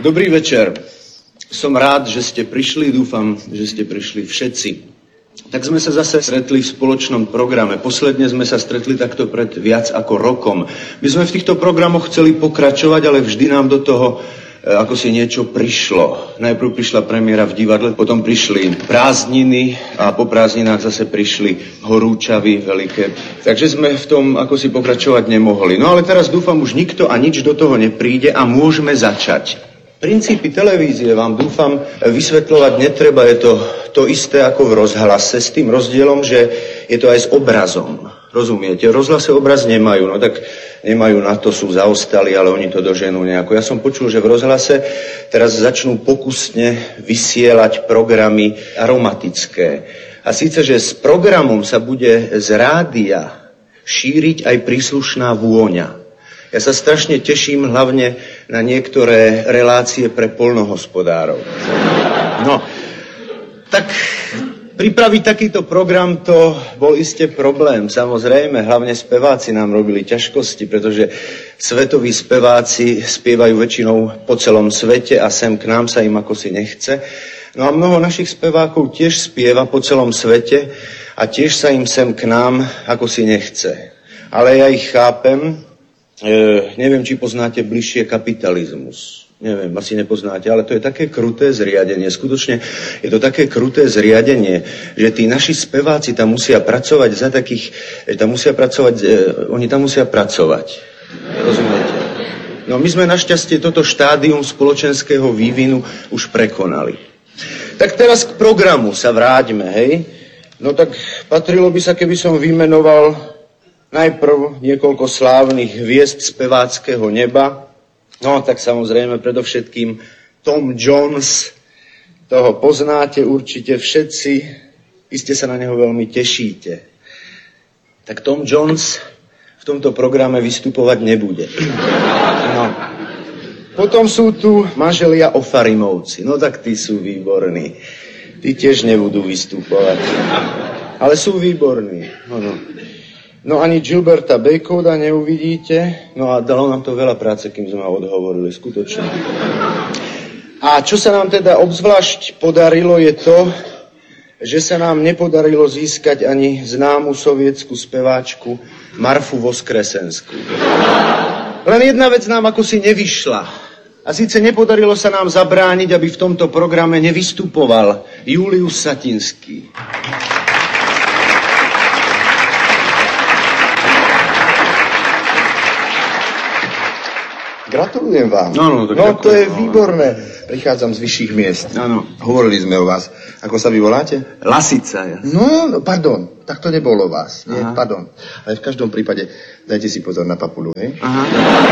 Dobrý večer. Som rád, že ste prišli, dúfam, že ste prišli všetci. Tak sme sa zase stretli v spoločnom programe. Posledne sme sa stretli takto pred viac ako rokom. My sme v týchto programoch chceli pokračovať, ale vždy nám do toho ako si niečo prišlo. Najprv prišla premiéra v divadle, potom prišli prázdniny a po prázdninách zase prišli horúčavy veľké. Takže sme v tom ako si pokračovať nemohli. No ale teraz dúfam, už nikto a nič do toho nepríde a môžeme začať. Princípy televízie vám dúfam vysvetľovať netreba, je to isté ako v rozhlase, s tým rozdielom, že je to aj s obrazom. Rozumiete? V rozhlase obraz nemajú, no tak nemajú na to, sú zaostali, ale oni to doženú nejako. Ja som počul, že v rozhlase teraz začnú pokusne vysielať programy aromatické. A síce, že s programom sa bude z rádia šíriť aj príslušná vôňa. Ja sa strašne teším hlavne na niektoré relácie pre poľnohospodárov. No, tak pripraviť takýto program to bol iste problém, samozrejme. Hlavne speváci nám robili ťažkosti, pretože svetoví speváci spievajú väčšinou po celom svete a sem k nám sa im ako si nechce. No a mnoho našich spevákov tiež spieva po celom svete a tiež sa im sem k nám ako si nechce. Ale ja ich chápem. Neviem, či poznáte bližšie kapitalizmus. Neviem, asi nepoznáte, ale to je také kruté zriadenie. Skutočne je to také kruté zriadenie, že tí naši speváci tam musia pracovať oni tam musia pracovať. Rozumiete? No my sme našťastie toto štádium spoločenského vývinu už prekonali. Tak teraz k programu sa vráťme, hej? No tak patrilo by sa, keby som vymenoval najprv niekoľko slávnych hviezd speváckeho neba. No tak samozrejme predovšetkým Tom Jones, toho poznáte určite všetci, iste sa na neho veľmi tešíte. Tak Tom Jones v tomto programe vystupovať nebude. No. Potom sú tu manželia Ofarimovci, no tak tí sú výborní. Tí tiež nebudú vystupovať, ale sú výborní. No ani Gilberta Bakehoda neuvidíte. No a dalo nám to veľa práce, kým sme ho odhovorili, skutočne. A čo sa nám teda obzvlášť podarilo je to, že sa nám nepodarilo získať ani známu sovietsku speváčku Marfu Voskresenskú. Len jedna vec nám ako si nevyšla. A síce nepodarilo sa nám zabrániť, aby v tomto programe nevystupoval Julius Satinský. Gratulujem vám. No, to je výborné. Prichádzam z vyšších miest. Áno. Hovorili sme o vás. Ako sa vy voláte? Lasica. Ja. No, pardon. Tak to nebolo vás. Nie, pardon. Ale v každom prípade dajte si pozor na papulu, hej? Aha.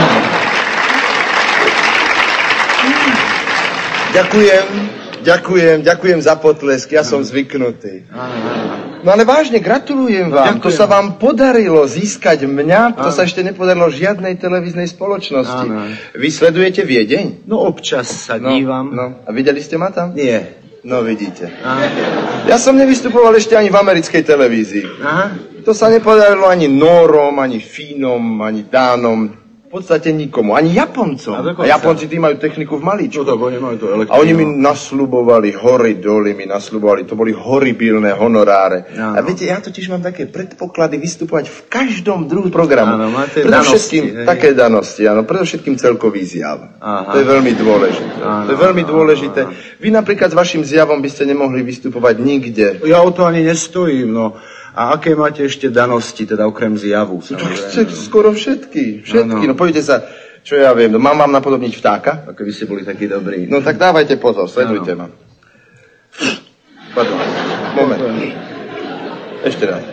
Ďakujem za potlesk. Ja som zvyknutý. No ale vážne, gratulujem vám. To sa vám podarilo získať mňa. To sa ešte nepodarilo žiadnej televíznej spoločnosti. Vy sledujete Viedeň? No občas sa dívam. No. A videli ste ma tam? Nie. No vidíte. Ja som nevystupoval ešte ani v americkej televízii. Aha. To sa nepodarilo ani Nórom, ani Fínom, ani Dánom. V podstate nikomu, ani Japoncom. A Japonci tí majú techniku v maličku. No tak oni majú to elektrinu. A oni mi nasľubovali, hory doly mi nasľubovali, to boli horibilné honoráre. Áno. A viete, ja totiž mám také predpoklady vystupovať v každom druhu programu. Áno, máte danosti. Také danosti, áno, predovšetkým celkový zjav. Aha. To je veľmi dôležité. Áno, to je veľmi dôležité. Vy napríklad s vašim zjavom by ste nemohli vystupovať nikde. Ja o to ani nestojím, no. A aké máte ešte danosti, teda okrem zjavu? Skoro všetky. No poďte sa, čo ja viem, mám vám napodobniť vtáka? Ako by ste boli takí dobrí. No tak dávajte pozor, sledujte ma. Pardon, moment. Ešte raz.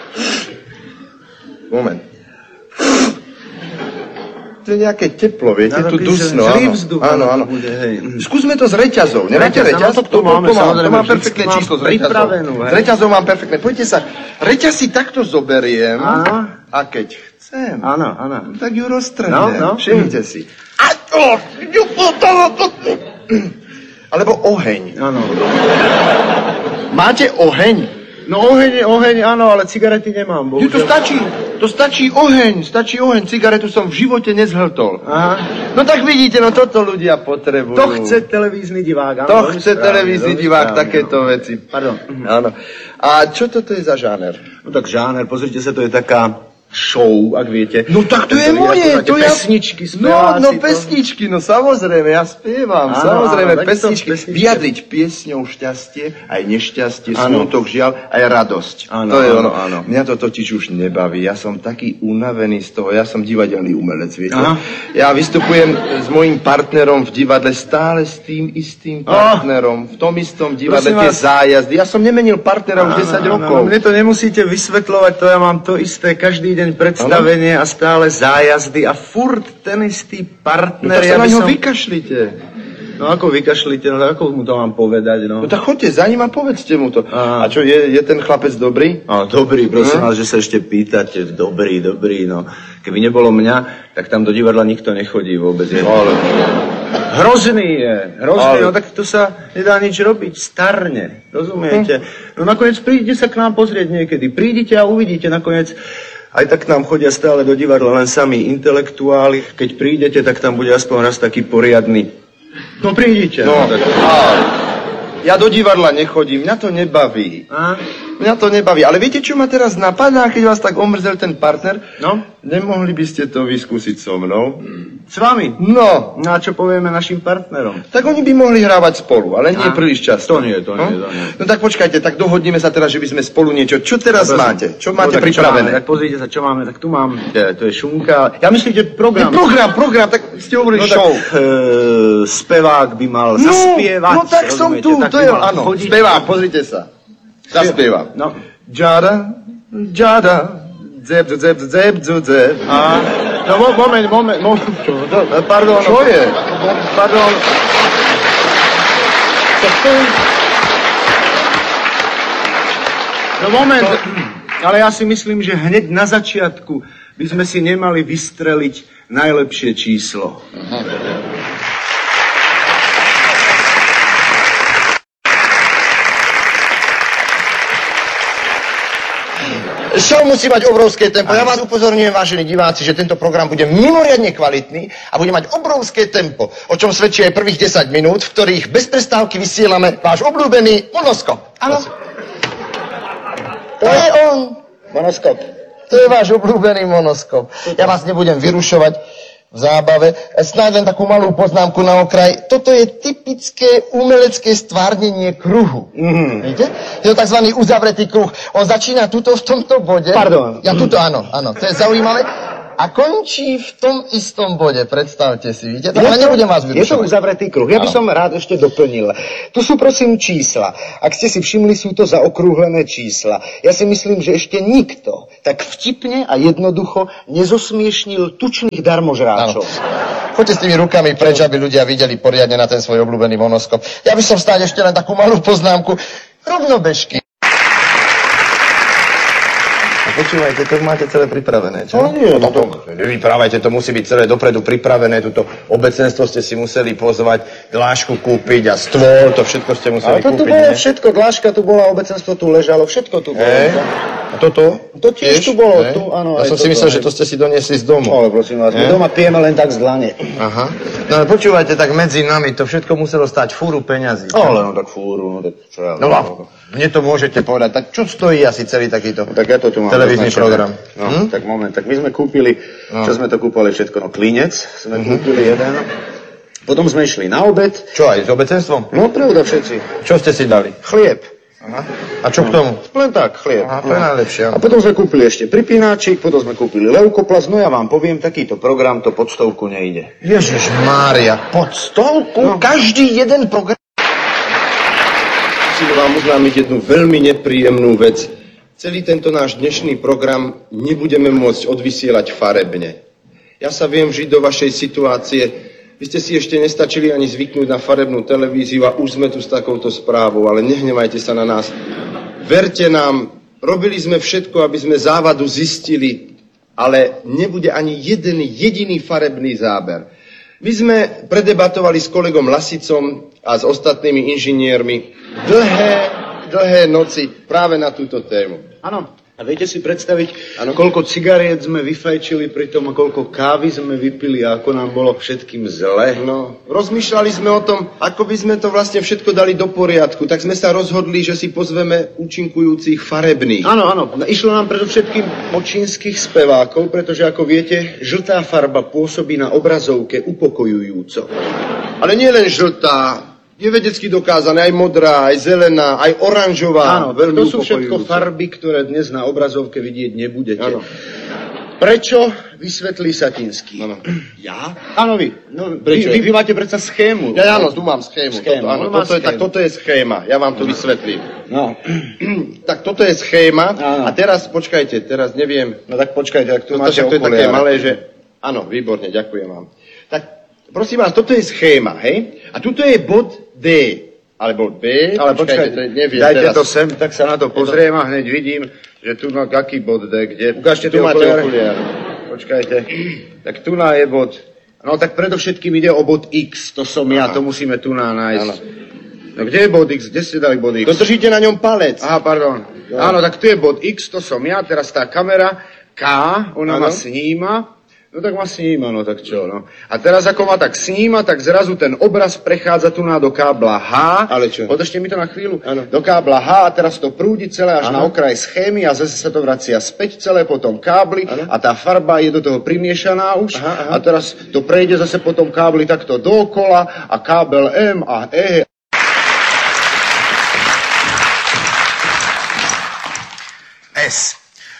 Moment. To je nejaké teplo, viete, tu dusno, áno. Skúsme to s reťazou, nemáte reťaz? To mám perfektné číslo s reťazou. S reťazou mám perfektné, poďte sa, reťaz si takto zoberiem a keď chcem, tak ju roztrhnem, všimnite si. Alebo oheň. Áno. Máte oheň? No oheň, áno, ale cigarety nemám, bohužiaľ. To stačí. To stačí oheň, cigaretu som v živote nezhltol. Aha. No tak vidíte, no toto ľudia potrebujú. To chce televízny divák, áno. To chce televízny divák, takéto veci. Pardon. Áno. A čo toto je za žáner? No tak žáner, pozrite sa, to je taká show, ak viete. No tak to je moje, to ja... Pesničky, speváci. No pesničky, no samozrejme, ja spievam, samozrejme, pesničky. Vyjadriť piesňou šťastie, aj nešťastie, smutok, žiaľ, aj radosť. Áno, to je ono. Áno. Mňa to totiž už nebaví, ja som taký unavený z toho, ja som divadelný umelec, viete. Aha. Ja vystupujem s mojím partnerom v divadle, stále s tým istým partnerom, v tom istom divadle, tie zájazdy. Ja som nemenil partnera už 10 rokov. Mne to nemusíte vysvetľovať, to ja mám to isté, každý deň predstavenie a stále zájazdy a furt ten istý partner. No tak sa na ňo vykašlite. No ako vykašlite, no ako mu to mám povedať, no? No tak choďte za ním a povedzte mu to. A čo, je ten chlapec dobrý? Dobrý, prosím vás, že sa ešte pýtate. Dobrý, no. Keby nebolo mňa, tak tam do divadla nikto nechodí vôbec. Hrozný je, no tak to sa nedá nič robiť, starne, rozumiete? No nakoniec prídite sa k nám pozrieť niekedy, prídite a uvidíte nakoniec. Aj tak nám chodia stále do divadla len sami intelektuáli. Keď prídete, tak tam bude aspoň raz taký poriadny. No prídite. No, tak... Ja do divadla nechodím, mňa to nebaví. Mňa to nebaví. Ale viete, čo ma teraz napadá, keď vás tak omrzel ten partner? No? Nemohli by ste to vyskúsiť so mnou? S vami? No. A čo povieme našim partnerom? Tak oni by mohli hrávať spolu, ale nie príliš často. To nie. No tak počkajte, tak dohodneme sa teraz, že by sme spolu niečo. Čo teraz máte? Čo máte pripravené? Tak pozrite sa, čo máme. Tak tu mám, to je šunka. Ja myslím, že program. Program, tak ste hovorili show. Tak, spevák by mal zaspievať. No tak som tu, to je, áno, spevák, pozrite sa. Zaspievam. No. Džada, dzeb. No moment. Čo? Pardon. Čo je? Pardon. No moment. Ale ja si myslím, že hneď na začiatku by sme si nemali vystreliť najlepšie číslo. Show musí mať obrovské tempo. Ja vás upozorňujem, vážení diváci, že tento program bude mimoriadne kvalitný a bude mať obrovské tempo, o čom svedčí aj prvých 10 minút, v ktorých bez prestávky vysielame váš obľúbený monoskop. Áno. To je on. Monoskop. To je váš obľúbený monoskop. Ja vás nebudem vyrušovať v zábave. Snáď len takú malú poznámku na okraj. Toto je typické umelecké stvárnenie kruhu. Vidíte? Je to tzv. Uzavretý kruh. On začína tuto v tomto bode. Pardon. Ja tuto, áno. To je zaujímavé. A končí v tom istom bode, predstavte si, vidíte? Ale nebudem vás vyrušovať. Je to uzavretý kruh. Ja by som rád ešte doplnil. Tu sú prosím čísla. Ak ste si všimli, sú to zaokrúhlené čísla. Ja si myslím, že ešte nikto tak vtipne a jednoducho nezosmiešnil tučných darmožráčov. Choďte s tými rukami preč, aby ľudia videli poriadne na ten svoj obľúbený monoskop. Ja by som snáď ešte len takú malú poznámku. Rovnobežky. Počúvajte, to máte celé pripravené, čo? No nie, no to vyprávajte, to musí byť celé dopredu pripravené, túto obecenstvo ste si museli pozvať, dlášku kúpiť a stôl, to všetko ste museli kúpiť. Ale to tu bolo všetko, dláška tu bola, obecenstvo tu ležalo, všetko tu bolo. A toto? To tiež tu bolo, tu, áno. Ja som si myslel, že to ste si doniesli z domu. Ale prosím vás, my doma pijeme len tak z dlane. Aha. No ale počúvajte, tak medzi nami to všetko muselo stáť fúru peňazí. Ale no tak fúru, no tak čo ja... No mne to môžete povedať, tak čo stojí asi celý takýto tak ja to tu mám televízny program? No, tak moment, tak my sme kúpili, čo sme to kúpali všetko, no klinec sme kúpili jeden, potom sme išli na obed. Čo aj s obecenstvom? No pravda všetci. Čo ste si dali? Chlieb. Aha. A čo k tomu? Len tak, chlieb. Aha, to je najlepšie. A potom sme kúpili ešte pripínačik, potom sme kúpili leukoplast, no ja vám poviem, takýto program to pod 100 nejde. Ježišmária, pod 100? No. Každý jeden program? Musím vám oznámiť jednu veľmi nepríjemnú vec. Celý tento náš dnešný program nebudeme môcť odvysielať farebne. Ja sa viem žiť do vašej situácie. Vy ste si ešte nestačili ani zvyknúť na farebnú televíziu a už sme tu s takouto správou, ale nehnevajte sa na nás. Verte nám, robili sme všetko, aby sme závadu zistili, ale nebude ani jeden jediný farebný záber. My sme predebatovali s kolegom Lasicom a s ostatnými inžiniermi dlhé noci práve na túto tému. Áno. A viete si predstaviť, koľko cigariet sme vyfajčili pri tom a koľko kávy sme vypili a ako nám bolo všetkým zle? No, rozmýšľali sme o tom, ako by sme to vlastne všetko dali do poriadku. Tak sme sa rozhodli, že si pozveme účinkujúcich farebných. Áno, áno. Išlo nám predovšetkým o čínskych spevákov, pretože ako viete, žltá farba pôsobí na obrazovke upokojujúco. Ale nie len žltá. Je vedecky dokázané aj modrá, aj zelená, aj oranžová. Áno, veľmi to sú všetko farby, ktoré dnes na obrazovke vidieť nebudete. Áno. Prečo vysvetlí Satinský? Áno. Ja? Áno, vy. No, vy máte predsa schému. Ja, áno, tu mám schému. Toto je schéma. Ja vám to vysvetlím. No. Tak toto je schéma. Áno. A teraz, počkajte, teraz neviem. No tak počkajte, tak tu máte okuliare. To je také malé, že... Áno, výborne, ďakujem vám. Tak, prosím vás, toto je schéma, hej? A tuto je bod D, alebo B, ale počkajte, neviem dajte teraz. To sem, tak sa na to pozriem a hneď vidím, že tu na aký bod D, kde... Ukážte, tu máte okuliare. Počkajte, tak tu na je bod... No tak predovšetkým ide o bod X, to som ja, to musíme tu nájsť. Áno. No kde je bod X, kde ste dali bod X? To držíte na ňom palec. Aha, pardon. Áno, tak tu je bod X, to som ja, teraz tá kamera K, ona ma sníma. No tak ma sníma, no tak čo, no. A teraz ako ma tak sníma, tak zrazu ten obraz prechádza tu do kábla H. Ale čo? Podržte mi to na chvíľu. Ano. Do kábla H a teraz to prúdi celé až na okraj schémy a zase sa to vracia späť celé po tom kábli a tá farba je do toho primiešaná už. A teraz to prejde zase po tom kábli takto dookola a kábel M a E. S.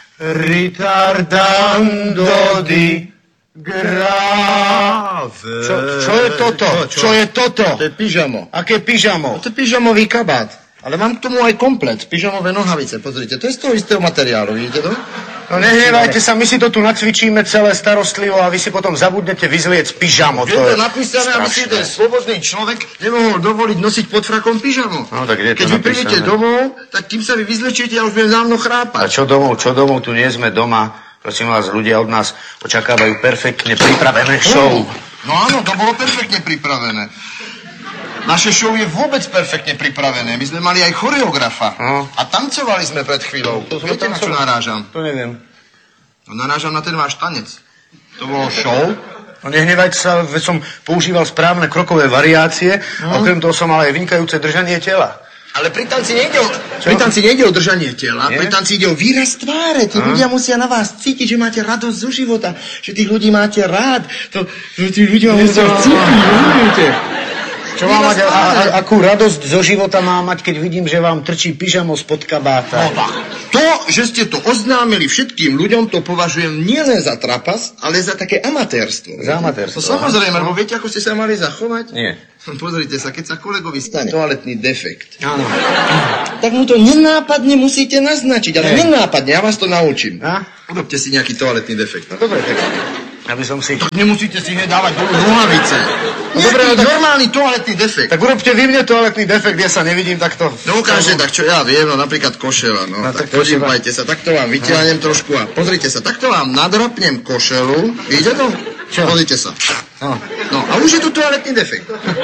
Ritardando di grave. Čo je toto? Čo je toto? To je pyžamo. Aké pyžamo? To je pyžamový kabát. Ale mám k tomu aj komplet. Pyžamové nohavice, pozrite. To je z toho istého materiálu, vidíte to? No nehnevajte sa, my si to tu nacvičíme celé starostlivo a vy si potom zabudnete vyzliec pyžamo. Je to napísané, aby si ten slobodný človek nemohol dovoliť nosiť pod frakom pyžamo. No, tak keď vy prídete domov, tak kým sa vy vyzlečiete, ja už budem dávno chrápať. A čo domov, tu nie sme doma. Prosím vás, ľudia od nás očakávajú perfektne pripravené show. No áno, to bolo perfektne pripravené. Naše show je vôbec perfektne pripravené. My sme mali aj choreografa. A tancovali sme pred chvíľou. Viete, na čo narážam? To neviem. No, narážam na ten váš tanec. To bolo show? No nehnevajte sa, veď som používal správne krokové variácie. Okrem toho som mal aj vynikajúce držanie tela. Ale pri tanci nejde o držanie tela, pri tanci ide o výraz tváre. Tí ľudia musia na vás cítiť, že máte radosť zo života, že tých ľudí máte rád. Tí ľudia musia cítiť, rozumiete? Čo má mať, akú radosť zo života má mať, keď vidím, že vám trčí pyžamo spod kabáta? No tak, to, že ste to oznámili všetkým ľuďom, to považujem nielen za trapas, ale za také amatérstvo. Za amatérstvo. To samozrejme, lebo viete, ako ste sa mali zachovať? Nie. Pozrite sa, keď sa kolegovi stane toaletný defekt. Áno. Tak mu to nenápadne musíte naznačiť, ale nenápadne, ja vás to naučím. Urobte si nejaký toaletný defekt. No dobre, tak aby som si... Tak nemusíte si hneď dávať dolu nohavice. No dobre, no normálny toaletný defekt. Tak urobte vy mne toaletný defekt, ja sa nevidím takto. No ukážte, tak čo ja viem, no napríklad košela, no tak podívajte sa, takto vám vytiahnem trošku a pozrite sa, takto vám nadrapnem košelu, vidíte to? Čo? Pozrite sa. No a už je tu toaletný defekt.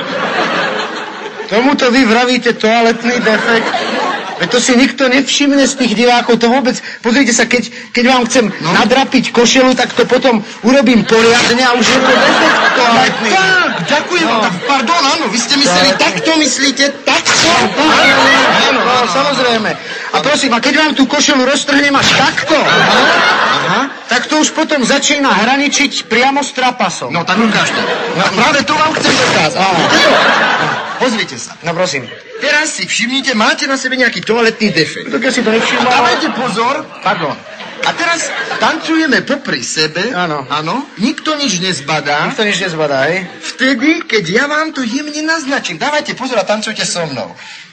Tomuto vy vravíte toaletný defekt? Veď to si nikto nevšimne z tých divákov, to vôbec, pozrite sa, keď vám chcem nadrapiť košelu, tak to potom urobím poriadne a už je to defekt toaletný. Tak, ďakujem vám, pardon, áno, vy ste mysleli, takto myslíte, takto? Áno, samozrejme. A prosím, a keď vám tú košelu roztrhnem až takto, tak to už potom začína hraničiť priamo s trapasom. No tak ukážte. No, práve to vám chcem dokázať. Pozrite sa. No prosím. Teraz si všimnite, máte na sebe nejaký toaletný defekt. Tak ja si to nevšimol. A dávajte pozor. Pardon. A teraz tancujeme popri sebe. Áno. Áno. Nikto nič nezbadá. Nikto nič nezbadá, hej? Vtedy, keď ja vám to jemne naznačím. Dávajte pozor a tancujte so mnou.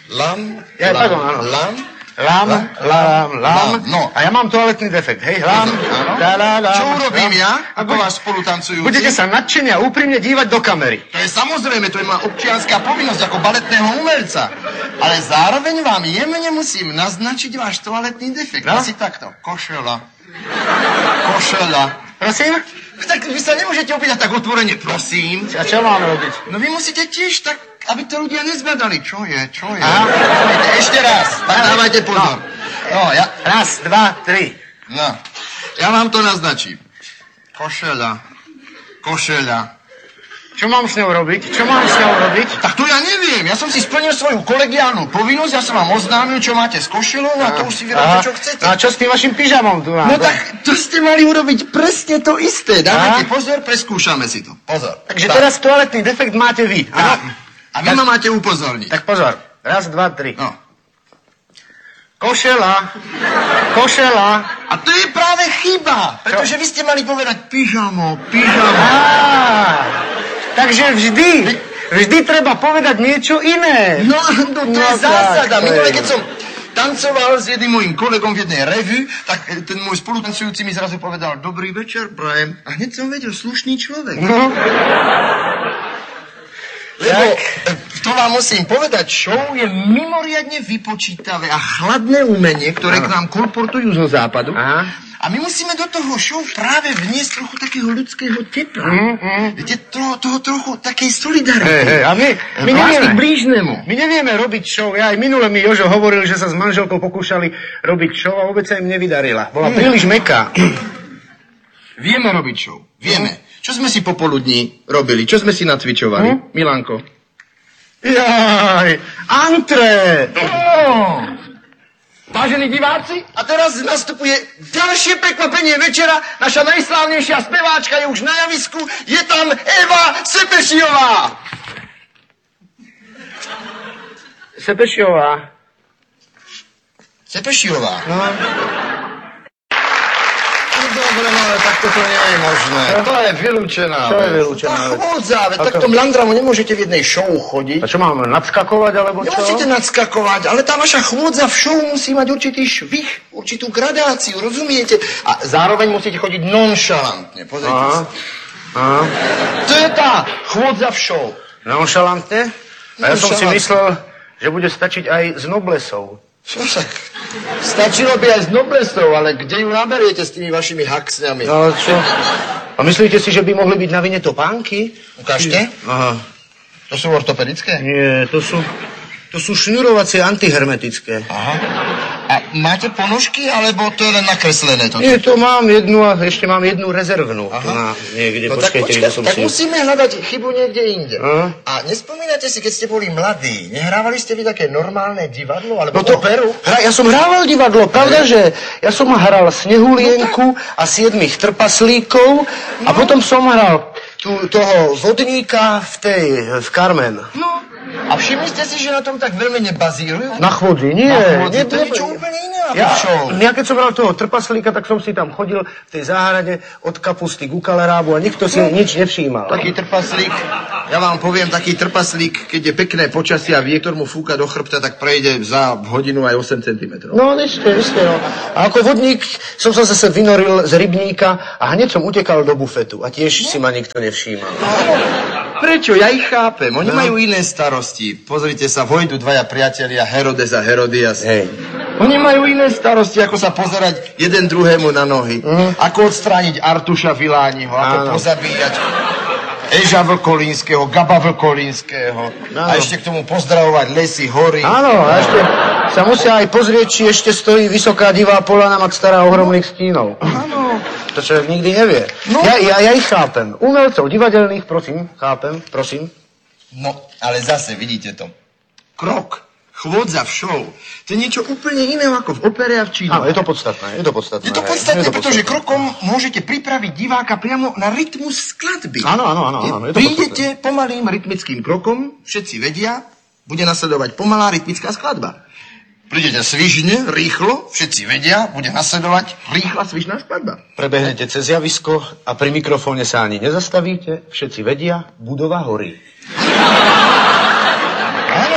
Lam. No. A ja mám toaletný defekt, hej? Čo urobím ja, ako vás spolutancujúci? Budete sa nadšene a úprimne dívať do kamery. To je samozrejme, to je moja občianská povinnosť ako baletného umelca. Ale zároveň vám jemne musím naznačiť váš toaletný defekt. No? Asi takto. Košela. Prosím? Tak vy sa nemôžete opýtať tak otvorene, prosím. A čo mám robiť? No vy musíte tiež tak, aby to ľudia nezbadali. Čo je? Aha. Ešte raz. Tak dávajte pozor. No, ja... Raz, dva, tri. No, ja vám to naznačím. Košeľa. Čo mám s ňou robiť? Tak to ja neviem, ja som si splnil svoju kolegiálnu povinnosť, ja som vám oznámil, čo máte s košelou a to už si vyrobte, čo chcete. A čo s tým vašim pyžamom tu mám? No tak to ste mali urobiť presne to isté. Dávajte pozor, preskúšame si to. Pozor. Takže teraz toaletný defekt máte vy. Áno. A vy ma máte upozorniť. Tak pozor. Raz, dva, tri. No. Košela. A to je práve chyba, pretože vy ste mali povedať pyžamo. Takže vždy treba povedať niečo iné. No to je zásada. Minule, keď som tancoval s jedným mojím kolegom v jednej revue, tak ten môj spolutancujúci mi zrazu povedal dobrý večer, prajem. A hneď som vedel, slušný človek. No. Lebo to vám musím povedať, show je mimoriadne vypočítavé a chladné umenie, ktoré k nám kolportujú zo západu. Aha. A my musíme do toho show práve vniesť trochu takého ľudského tepla. Viete, toho trochu takej solidarity. A my Lásky k blížnemu. My nevieme robiť show. Ja aj minule mi Jožo hovoril, že sa s manželkou pokúšali robiť show a vôbec sa im nevydarila. Bola príliš mäkká. Vieme robiť show. Vieme. Čo sme si popoludní robili? Čo sme si nacvičovali? Milanko? Jaj, antré. Vážení diváci, a teraz nastupuje ďalšie prekvapenie večera. Naša najslávnejšia speváčka je už na javisku. Je tam Eva Sepešiová. Sepešiová? No. Dobre, no ale takto to nie je možné. To je vylúčená. Čo je vylúčená Tá vec? chôdza, veď takto mlandramu nemôžete v jednej show chodiť. A čo mám, nadskakovať, alebo čo? Nemusíte nadskakovať, ale tá vaša chôdza v show musí mať určitý švih, určitú gradáciu, rozumiete? A zároveň musíte chodiť nonšalantne, pozrite sa. Aha. To je tá chôdza v show. Nonšalantne? A ja som si Nonšalantne. myslel, že bude stačiť aj s noblesou. Čo však? Stačilo by aj s noblesou, ale kde ju naberiete s tými vašimi haxňami? No čo? A myslíte si, že by mohli byť na vine topánky? Ukážte. Aha. To sú ortopedické? Nie, to sú šňurovacie antihermetické. Aha. A máte ponožky, alebo to je len nakreslené? Toto? Nie, to mám jednu a ešte mám jednu rezervnú. Aha. Niekde, No tak počkajte, počkaj, kde som tak si... musíme hľadať chybu niekde inde. Aha. A nespomínate si, keď ste boli mladí, nehrávali ste vy také normálne divadlo, alebo No to operu? ja som hrával divadlo, pravda, že ja som hral Snehulienku a 7 trpaslíkov a potom som hral toho vodníka v Carmen. No. A všimli ste si, že na tom tak veľmi nebazírujú? Na chvodzi, nie. Na chvodzi, nie, to je niečo úplne iné ako Ja, show. ja keď som hral toho trpaslíka, tak som si tam chodil v tej záhrade od kapusty ku kalerábu a nikto si nič nevšímal. Taký trpaslík, ja vám poviem, taký trpaslík, keď je pekné počasie a vietor mu fúka do chrbta, tak prejde za hodinu aj 8 cm. No, isté, no. A ako vodník som sa zase vynoril z rybníka a hneď som utekal do bufetu a tiež si ma nikto nevšímal. Prečo? Ja ich chápem. Oni majú iné starosti. Pozrite sa, vojdu dvaja priatelia, Herodes a Herodias. Hej. Oni majú iné starosti, ako sa pozerať jeden druhému na nohy. Ako odstrániť Artuša Vilániho, ako Áno. pozabíjať Eža Vlkolínskeho, Gaba Vlkolínskeho. A ešte k tomu pozdravovať lesy, hory. Áno, a ešte sa musia aj pozrieť, či ešte stojí vysoká divá poľana mať stará ohromných stínov. Áno. To človek nikdy nevie. No. Ja ich chápem. Umelcov divadelných, prosím, prosím. No, ale zase, vidíte to. Krok, chôdza v show, to je niečo úplne iného ako v opere a v číne. Áno, je to podstatné. Je to podstatné, pretože krokom môžete pripraviť diváka priamo na rytmus skladby. Áno, je to Prídete pomalým rytmickým krokom, všetci vedia, bude nasledovať pomalá rytmická skladba. Prídete svižne, rýchlo, všetci vedia, bude nasledovať rýchla svižná skladba. Prebehnete cez javisko a pri mikrofóne sa ani nezastavíte, všetci vedia, budova horí. Áno.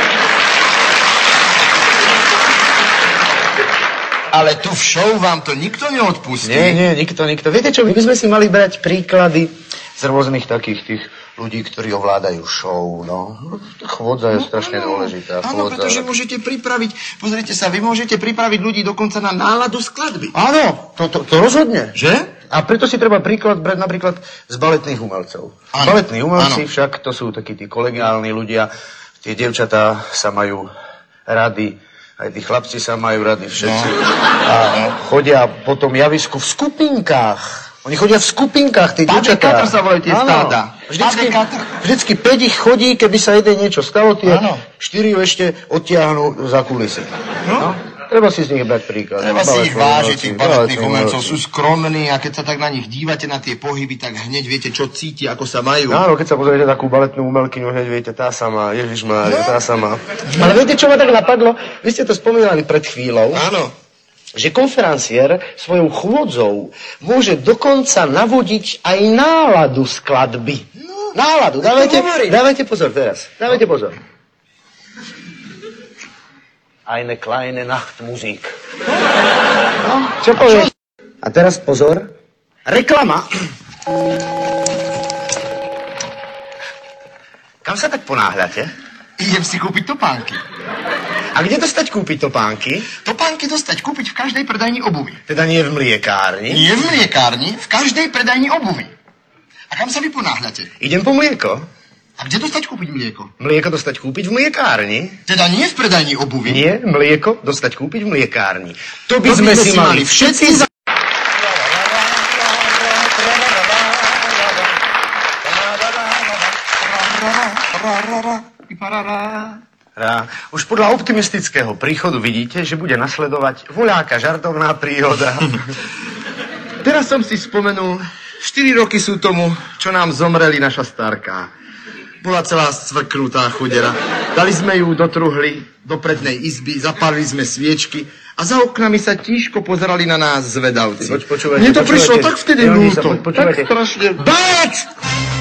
Ale tu v show vám to nikto neodpustí. Nie, nikto. Viete čo, my by sme si mali brať príklady z rôznych takých tých ľudí, ktorí ovládajú show, no. Chôdza je strašne dôležitá. Áno, pretože môžete pripraviť, pozrite sa, vy môžete pripraviť ľudí dokonca na náladu skladby. Áno, to rozhodne. Že? A preto si treba príklad brať napríklad z baletných umelcov. Áno, Baletní umelci áno. však to sú takí tí kolegiálni ľudia, tie dievčatá sa majú rady, Aj tí chlapci sa majú rady všetci. A chodia po tom javisku v skupinkách. Oni chodia v skupinkách, tí dievčatá. Padekatr sa volajú tie stáda. Vždycky 5 ich chodí, keby sa jeden niečo stalo, tie 4 ešte odtiahnu za kulisy. No? Treba si z nich brať príklad. Treba si ich vážiť, tých baletných umelcov. Sú skromní a keď sa tak na nich dívate, na tie pohyby, tak hneď viete, čo cítia, ako sa majú. Áno, keď sa pozriete takú baletnú umelkyňu, hneď viete, tá sama, Ježišmária, tá sama. Ale viete, čo ma tak napadlo? Vy ste to spomínali pred chvíľou. Áno. Že konferenciér svojou chôdzou môže dokonca navodiť aj náladu skladby. No, náladu. Dávajte pozor teraz. Dávajte pozor. Eine kleine Nachtmusik. No, čo povieš? A teraz pozor. Reklama. Kam sa tak ponáhľate? Idem si kúpiť topánky. A kde dostať kúpiť topánky? Topánky dostať kúpiť v každej predajni obuvy. Teda nie v mliekárni? Nie v mliekárni, v každej predajni obuvy. A kam sa vy ponáhľate? Idem po mlieko. A kde dostať kúpiť mlieko? Mlieko dostať kúpiť v mliekárni? Teda nie v predajni obuvy. Nie, mlieko dostať kúpiť v mliekárni. To by sme si mali všetci za... Už podľa optimistického príchodu vidíte, že bude nasledovať voľáka žartovná príhoda. Teraz som si spomenul, 4 roky sú tomu, čo nám zomreli naša starka. Bola celá scvrknutá chudera. Dali sme ju do truhly, do prednej izby, zapálili sme sviečky a za oknami sa tížko pozerali na nás zvedavci. Mne to prišlo tak vtedy ľúto. Tak strašne. Bác!